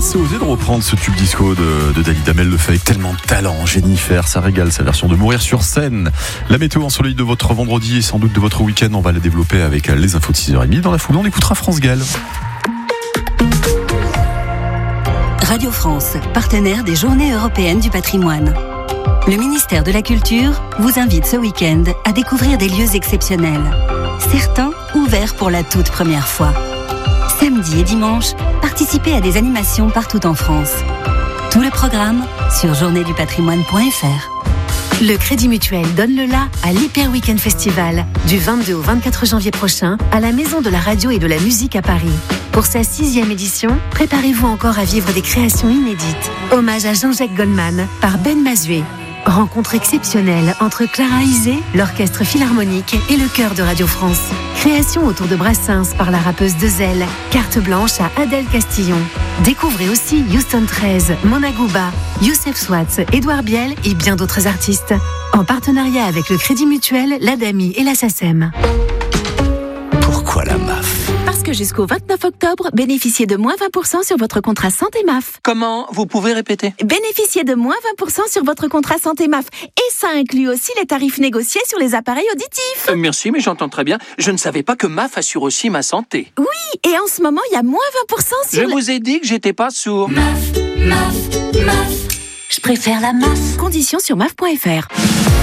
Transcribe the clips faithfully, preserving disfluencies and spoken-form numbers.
C'est osé de reprendre ce tube disco de, de Dalida Mellefeuille. Tellement de talent, Jennifer, ça régale sa version de Mourir sur scène. La météo ensoleillée de votre vendredi et sans doute de votre week-end, on va la développer avec les infos de six heures trente. Dans la foulée, on écoutera France Gall. Radio France, partenaire des Journées européennes du patrimoine. Le ministère de la Culture vous invite ce week-end à découvrir des lieux exceptionnels. Certains ouverts pour la toute première fois. Samedi et dimanche, participez à des animations partout en France. Tout le programme sur journée du patrimoine point f r. Le Crédit Mutuel donne le la à l'Hyper Weekend Festival du vingt-deux au vingt-quatre janvier prochain à la Maison de la Radio et de la Musique à Paris. Pour sa sixième édition, préparez-vous encore à vivre des créations inédites. Hommage à Jean-Jacques Goldman par Ben Mazué. Rencontre exceptionnelle entre Clara Isé, l'Orchestre Philharmonique et le Chœur de Radio France. Création autour de Brassens par la rappeuse Dezel. Carte blanche à Adèle Castillon. Découvrez aussi Houston treize, Mona Gouba, Youssef Swatz, Édouard Biel et bien d'autres artistes. En partenariat avec le Crédit Mutuel, l'Adami et la SACEM. Pourquoi la M A F ? Parce que jusqu'au vingt-neuf octobre, bénéficiez de moins vingt pour cent sur votre contrat santé M A F. Comment ? Vous pouvez répéter ? Bénéficiez de moins vingt pour cent sur votre contrat santé M A F. Et ça inclut aussi les tarifs négociés sur les appareils auditifs. Euh, merci, mais j'entends très bien. Je ne savais pas que M A F assure aussi ma santé. Oui, et en ce moment, il y a moins vingt pour cent sur... Je le... vous ai dit que j'étais pas sourd. M A F, M A F, M A F. Je préfère la M A F. Conditions sur M A F point F R.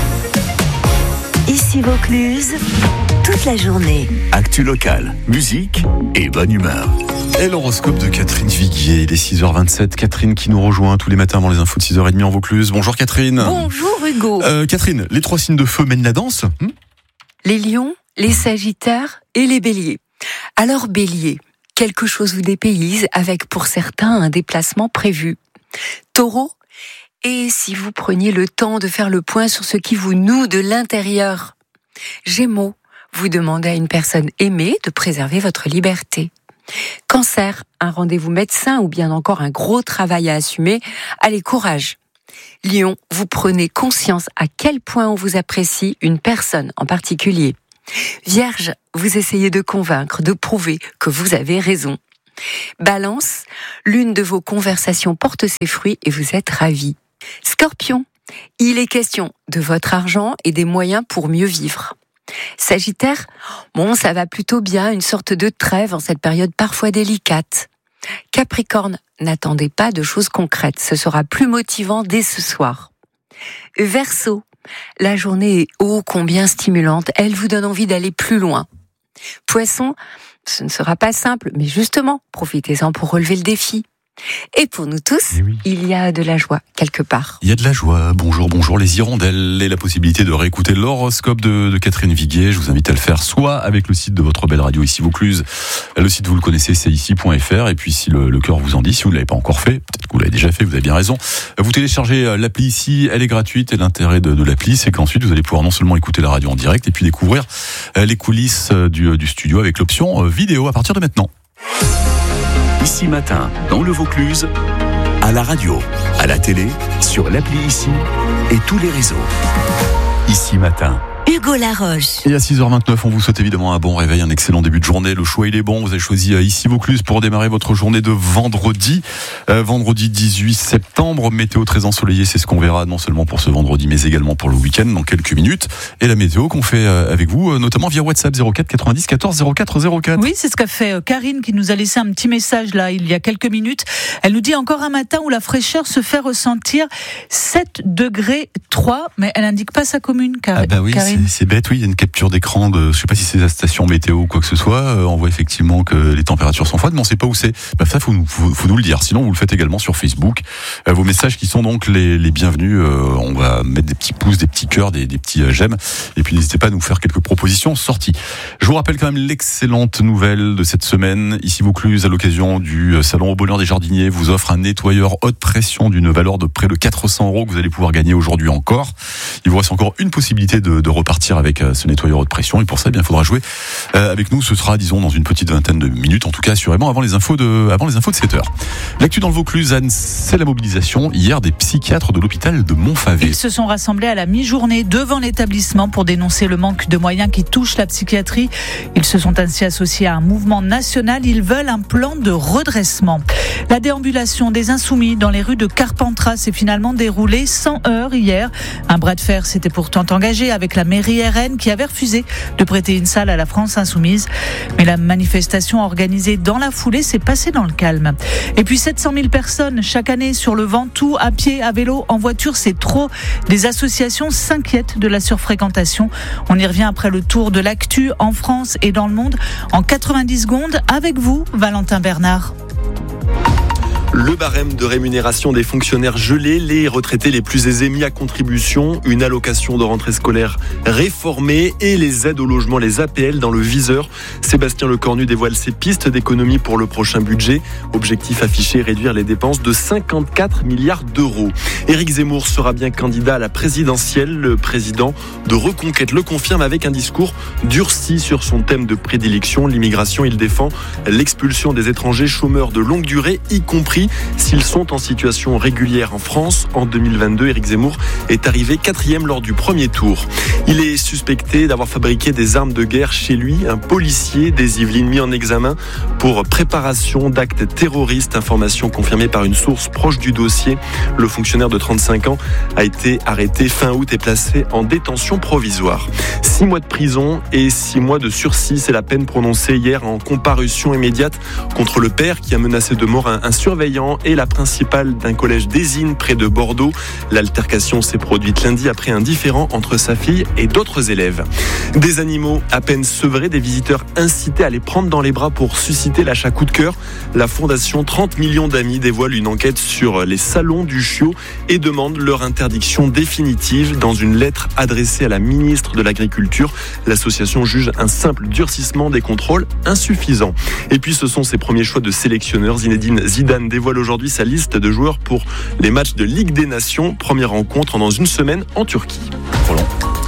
Ici Vaucluse, toute la journée. Actu locale, musique et bonne humeur. Et l'horoscope de Catherine Viguier, il est six heures vingt-sept. Catherine qui nous rejoint tous les matins avant les infos de six heures trente en Vaucluse. Bonjour Catherine. Bonjour Hugo. Euh, Catherine, les trois signes de feu mènent la danse hmm Les lions, les sagittaires et les béliers. Alors bélier, quelque chose vous dépayse avec pour certains un déplacement prévu. Taureau, et si vous preniez le temps de faire le point sur ce qui vous noue de l'intérieur. Gémeaux, vous demandez à une personne aimée de préserver votre liberté. Cancer, un rendez-vous médecin ou bien encore un gros travail à assumer. Allez, courage. Lion, vous prenez conscience à quel point on vous apprécie une personne en particulier. Vierge, vous essayez de convaincre, de prouver que vous avez raison. Balance, l'une de vos conversations porte ses fruits et vous êtes ravi. Scorpion, il est question de votre argent et des moyens pour mieux vivre. Sagittaire, bon, ça va plutôt bien, une sorte de trêve en cette période parfois délicate. Capricorne, n'attendez pas de choses concrètes, ce sera plus motivant dès ce soir. Verseau, la journée est ô combien stimulante, elle vous donne envie d'aller plus loin. Poisson, ce ne sera pas simple, mais justement, profitez-en pour relever le défi. Et pour nous tous, oui. Il y a de la joie quelque part. Il y a de la joie. Bonjour, bonjour les hirondelles. Et la possibilité de réécouter l'horoscope de, de Catherine Viguier. Je vous invite à le faire soit avec le site de votre belle radio ici Vaucluse. Le site, vous le connaissez, c'est ici point f r. Et puis si le, le cœur vous en dit, si vous ne l'avez pas encore fait, peut-être que vous l'avez déjà fait, vous avez bien raison. Vous téléchargez l'appli ici, elle est gratuite. Et l'intérêt de, de l'appli, c'est qu'ensuite vous allez pouvoir non seulement écouter la radio en direct, et puis découvrir les coulisses du, du studio avec l'option vidéo à partir de maintenant. Ici Matin, dans le Vaucluse, à la radio, à la télé, sur l'appli Ici et tous les réseaux. Ici Matin. Hugo Laroche. Et à six heures vingt-neuf, on vous souhaite évidemment un bon réveil, un excellent début de journée. Le choix, il est bon. Vous avez choisi Ici Vaucluse pour démarrer votre journée de vendredi. Euh, vendredi dix-huit septembre. Météo très ensoleillée, c'est ce qu'on verra non seulement pour ce vendredi, mais également pour le week-end dans quelques minutes. Et la météo qu'on fait avec vous, notamment via WhatsApp zéro quatre quatre-vingt-dix quatorze zéro quatre zéro quatre. Oui, c'est ce qu'a fait Karine qui nous a laissé un petit message là, il y a quelques minutes. Elle nous dit encore un matin où la fraîcheur se fait ressentir sept degrés trois, mais elle n'indique pas sa commune, Car- ah bah oui, Karine. C'est, c'est bête, oui, il y a une capture d'écran de, je sais pas si c'est la station météo ou quoi que ce soit, euh, on voit effectivement que les températures sont froides, mais on sait pas où c'est. Bah ça, faut nous, faut, faut nous le dire. Sinon, vous le faites également sur Facebook. Euh, vos messages qui sont donc les, les bienvenus. Euh, on va mettre des petits pouces, des petits cœurs, des, des petits euh, j'aime. Et puis n'hésitez pas à nous faire quelques propositions sorties. Je vous rappelle quand même l'excellente nouvelle de cette semaine. Ici Vaucluse, à l'occasion du salon au bonheur des jardiniers, vous offre un nettoyeur haute pression d'une valeur de près de quatre cents euros que vous allez pouvoir gagner aujourd'hui encore. Il vous reste encore une possibilité de, de repartir. partir avec euh, ce nettoyeur haute pression. Et pour ça, eh bien, il faudra jouer euh, avec nous. Ce sera, disons, dans une petite vingtaine de minutes, en tout cas, assurément, avant les infos de, avant les infos de sept heures. L'actu dans le Vaucluse, Anne, c'est la mobilisation hier des psychiatres de l'hôpital de Montfavet. Ils se sont rassemblés à la mi-journée devant l'établissement pour dénoncer le manque de moyens qui touche la psychiatrie. Ils se sont ainsi associés à un mouvement national. Ils veulent un plan de redressement. La déambulation des Insoumis dans les rues de Carpentras s'est finalement déroulée sans heurts hier. Un bras de fer s'était pourtant engagé avec la mairie R N qui avait refusé de prêter une salle à la France Insoumise. Mais la manifestation organisée dans la foulée s'est passée dans le calme. Et puis sept cent mille personnes chaque année sur le Ventoux, à pied, à vélo, en voiture, c'est trop. Des associations s'inquiètent de la surfréquentation. On y revient après le tour de l'actu en France et dans le monde en quatre-vingt-dix secondes avec vous, Valentin Bernard. Le barème de rémunération des fonctionnaires gelé, les retraités les plus aisés mis à contribution, une allocation de rentrée scolaire réformée et les aides au logement, les A P L dans le viseur. Sébastien Lecornu dévoile ses pistes d'économie pour le prochain budget. Objectif affiché, réduire les dépenses de cinquante-quatre milliards d'euros. Éric Zemmour sera bien candidat à la présidentielle. Le président de Reconquête le confirme avec un discours durci sur son thème de prédilection, l'immigration. Il défend l'expulsion des étrangers chômeurs de longue durée, y compris s'ils sont en situation régulière en France. En deux mille vingt-deux, Éric Zemmour est arrivé quatrième lors du premier tour. Il est suspecté d'avoir fabriqué des armes de guerre chez lui. Un policier des Yvelines mis en examen pour préparation d'actes terroristes. Information confirmée par une source proche du dossier. Le fonctionnaire de trente-cinq ans a été arrêté fin août et placé en détention provisoire. Six mois de prison et six mois de sursis, c'est la peine prononcée hier en comparution immédiate contre le père qui a menacé de mort un, un surveillant et la principale d'un collège d'Ésine près de Bordeaux. L'altercation s'est produite lundi après un différend entre sa fille et d'autres élèves. Des animaux à peine sevrés, des visiteurs incités à les prendre dans les bras pour susciter l'achat coup de cœur. La fondation trente millions d'amis dévoile une enquête sur les salons du chiot et demande leur interdiction définitive. Dans une lettre adressée à la ministre de l'Agriculture, l'association juge un simple durcissement des contrôles insuffisant. Et puis ce sont ses premiers choix de sélectionneur. Zinedine Zidane dévoile aujourd'hui sa liste de joueurs pour les matchs de Ligue des Nations. Première rencontre dans une semaine en Turquie. Roland.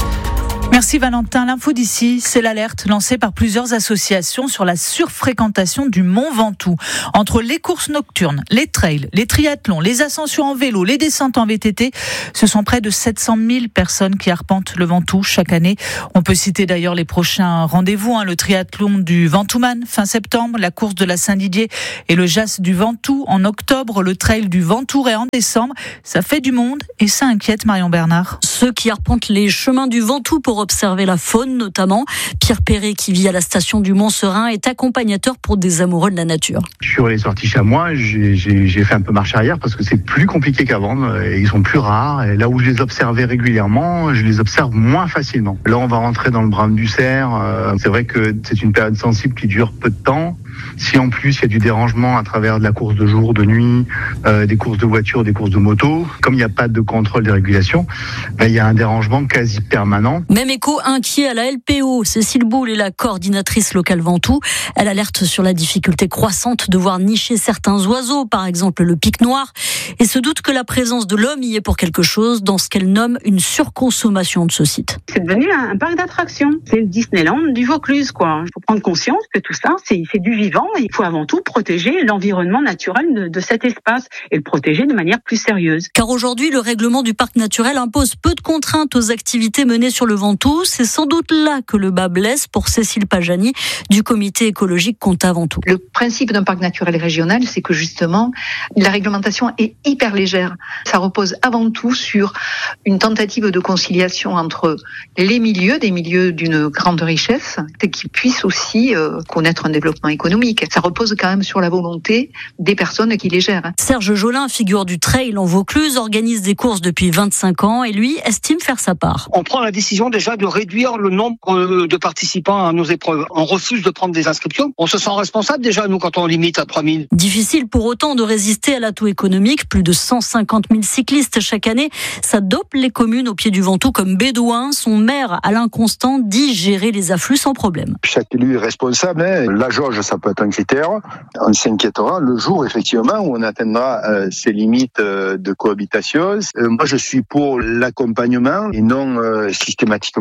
Merci Valentin. L'info d'ici, c'est l'alerte lancée par plusieurs associations sur la surfréquentation du Mont Ventoux. Entre les courses nocturnes, les trails, les triathlons, les ascensions en vélo, les descentes en V T T, ce sont près de sept cent mille personnes qui arpentent le Ventoux chaque année. On peut citer d'ailleurs les prochains rendez-vous, hein, le triathlon du Ventouman fin septembre, la course de la Saint-Didier et le Jas du Ventoux en octobre, le trail du Ventouret en décembre. Ça fait du monde et ça inquiète Marion Bernard. Ceux qui arpentent les chemins du Ventoux pour observer la faune notamment. Pierre Perret, qui vit à la station du Mont-Serein, est accompagnateur pour des amoureux de la nature. Sur les sorties chamois, j'ai, j'ai, j'ai fait un peu marche arrière parce que c'est plus compliqué qu'avant. Et ils sont plus rares. Et là où je les observais régulièrement, je les observe moins facilement. Là, on va rentrer dans le brame du cerf. C'est vrai que c'est une période sensible qui dure peu de temps. Si en plus il y a du dérangement à travers de la course de jour, de nuit, euh, des courses de voiture, des courses de moto, comme il n'y a pas de contrôle des régulations, ben, il y a un dérangement quasi permanent. Même écho inquiet à la L P O. Cécile Boulle est la coordinatrice locale Ventoux. Elle alerte sur la difficulté croissante de voir nicher certains oiseaux, par exemple le pic noir, et se doute que la présence de l'homme y est pour quelque chose dans ce qu'elle nomme une surconsommation de ce site. C'est devenu un, un parc d'attractions. C'est le Disneyland du Vaucluse, quoi. Il faut prendre conscience que tout ça, c'est, c'est du vivant. Il faut avant tout protéger l'environnement naturel de, de cet espace et le protéger de manière plus sérieuse. Car aujourd'hui, le règlement du parc naturel impose peu de contraintes aux activités menées sur le Ventoux. C'est sans doute là que le bas blesse pour Cécile Pajani du comité écologique Compta Ventoux. Le principe d'un parc naturel régional, c'est que justement, la réglementation est hyper légère. Ça repose avant tout sur une tentative de conciliation entre les milieux, des milieux d'une grande richesse, et qui puissent aussi euh, connaître un développement économique. Ça repose quand même sur la volonté des personnes qui les gèrent. Serge Jolin, figure du trail en Vaucluse, organise des courses depuis vingt-cinq ans et lui estime faire sa part. On prend la décision déjà de réduire le nombre de participants à nos épreuves. On refuse de prendre des inscriptions. On se sent responsable déjà, nous, quand on limite à trois mille. Difficile pour autant de résister à l'atout économique. Plus de cent cinquante mille cyclistes chaque année. Ça dope les communes au pied du Ventoux comme Bédouin. Son maire, Alain Constant, dit gérer les afflux sans problème. Chaque élu est responsable. Hein. La jauge, ça peut être un critère. On s'inquiétera le jour, effectivement, où on atteindra euh, ces limites euh, de cohabitation. Euh, moi, je suis pour l'accompagnement et non euh, systématiquement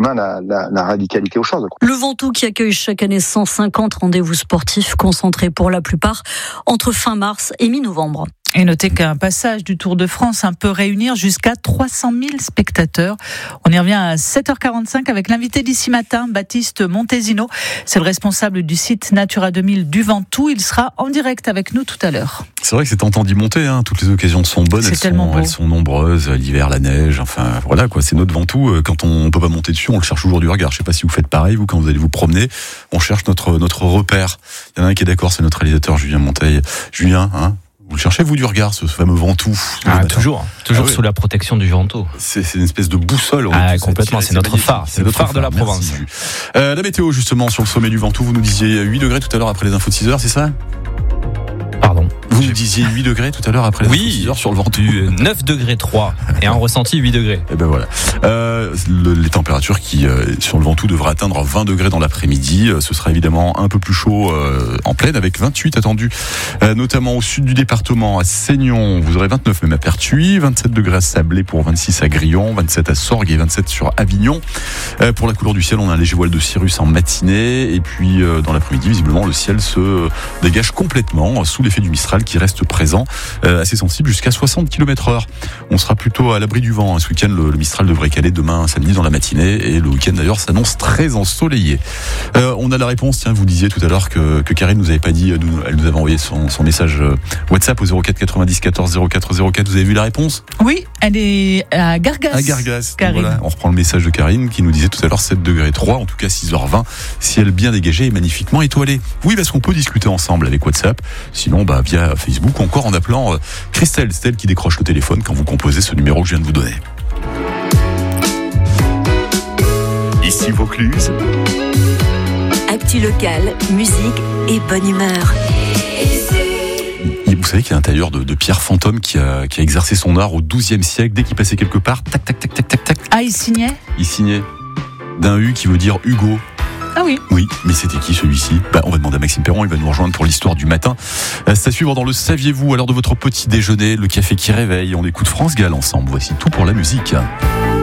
vraiment la, la, la radicalité aux choses. Le Ventoux qui accueille chaque année cent cinquante rendez-vous sportifs concentrés pour la plupart entre fin mars et mi-novembre. Et notez qu'un passage du Tour de France peut réunir jusqu'à trois cent mille spectateurs. On y revient à sept heures quarante-cinq avec l'invité d'ici matin, Baptiste Montesino. C'est le responsable du site Natura deux mille du Ventoux. Il sera en direct avec nous tout à l'heure. C'est vrai que c'est tentant d'y monter, hein. Toutes les occasions sont bonnes, elles sont, elles sont nombreuses, l'hiver, la neige, enfin voilà quoi, c'est notre Ventoux. Quand on peut pas monter dessus, on le cherche toujours du regard. Je sais pas si vous faites pareil, vous, quand vous allez vous promener, on cherche notre, notre repère. Il y en a un qui est d'accord, c'est notre réalisateur Julien Monteil. Julien, hein, vous le cherchez, vous, du regard, ce fameux Ventoux? Ah, toujours, toujours ah, oui. Sous la protection du Ventoux. C'est, c'est une espèce de boussole. Ah, complètement, c'est, c'est notre phare, c'est, c'est notre phare, phare de la Provence. Euh, la météo, justement, sur le sommet du Ventoux, vous nous disiez huit degrés tout à l'heure après les infos de six heures, c'est ça? Pardon. Vous nous disiez huit degrés tout à l'heure après les oui, infos de six heures sur le Ventoux. neuf degrés trois et un ressenti huit degrés. Et ben voilà. Euh, le, les températures qui, euh, sur le Ventoux, devraient atteindre vingt degrés dans l'après-midi. Euh, ce sera évidemment un peu plus chaud euh, en plaine, avec vingt-huit attendus, euh, notamment au sud du département, à Seignon. Vous aurez vingt-neuf même à Pertuis, vingt-sept degrés à Sablé pour vingt-six à Grillon, vingt-sept à Sorgues et vingt-sept sur Avignon. Euh, pour la couleur du ciel, on a un léger voile de cirrus en matinée. Et puis, euh, dans l'après-midi, visiblement, le ciel se dégage complètement sous l'effet du Mistral qui reste présent, euh, assez sensible jusqu'à soixante kilomètres heure. On sera plutôt à l'abri du vent. Ce week-end, le, le Mistral devrait caler demain samedi dans la matinée et le week-end d'ailleurs s'annonce très ensoleillé. Euh, on a la réponse. Tiens, vous disiez tout à l'heure que, que Karine nous avait pas dit, nous, elle nous avait envoyé son, son message WhatsApp au zéro quatre quatre-vingt-dix quatorze zéro quatre zéro quatre. Vous avez vu la réponse? Oui, elle est à Gargas. À Gargas. Voilà, on reprend le message de Karine qui nous disait tout à l'heure sept degrés trois, en tout cas six heures vingt, ciel bien dégagé et magnifiquement étoilé. Oui, parce qu'on peut discuter ensemble avec WhatsApp, sinon bah, via Facebook, encore en appelant euh, Christelle, c'est elle qui décroche le téléphone quand vous composez ce numéro que je viens de vous donner. Ici Vaucluse. Actu locale, musique et bonne humeur. Vous savez qu'il y a un tailleur de, de pierre fantôme qui a, qui a exercé son art au douzième siècle. Dès qu'il passait quelque part, tac, tac, tac, tac, tac, tac. Ah, il signait? Il signait d'un U qui veut dire Hugo. Ah oui. Oui, mais c'était qui celui-ci? Bah, on va demander à Maxime Perron, il va nous rejoindre pour l'histoire du matin. C'est à suivre dans le Saviez-vous, à l'heure de votre petit déjeuner, le café qui réveille. On écoute France Gall ensemble. Voici tout pour la musique.